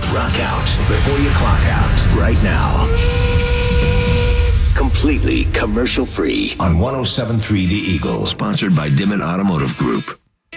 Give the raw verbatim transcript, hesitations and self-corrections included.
Rock out before you clock out right now. Completely commercial free on one oh seven point three The Eagle. Sponsored by Dimmitt Automotive Group.